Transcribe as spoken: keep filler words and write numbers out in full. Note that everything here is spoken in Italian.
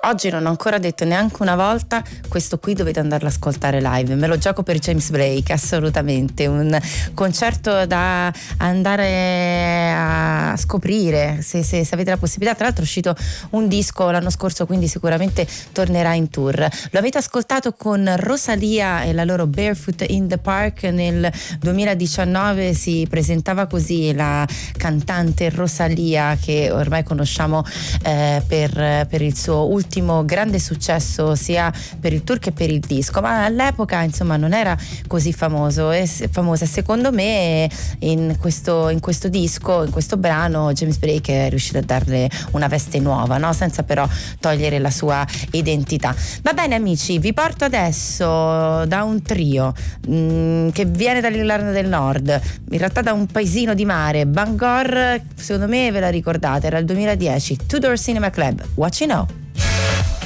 oggi non ho ancora detto neanche una volta questo qui dovete andarlo ad ascoltare live, me lo gioco per James Blake, assolutamente un concerto da andare a scoprire se, se, se avete la possibilità. Tra l'altro è uscito un disco l'anno scorso, quindi sicuramente tornerà in tour. Lo avete ascoltato con Rosalia e la loro Barefoot in the Park. Nel duemiladiciannove si presentava così la cantante Rosalia, che ormai conosciamo eh, per, per il suo ultimo grande successo sia per il tour che per il disco, ma all'epoca insomma non era così famoso e famosa. Secondo me in questo, in questo disco, in questo brano, James Blake è riuscito a darle una veste nuova, no? Senza però togliere la sua identità. Va bene amici, vi porto adesso da un trio mh, che viene dall'Irlanda del Nord, in realtà da un paesino di mare, Bangor. Secondo me ve la ricordate, era il duemiladieci, Tudor Cinema Club, What You Know.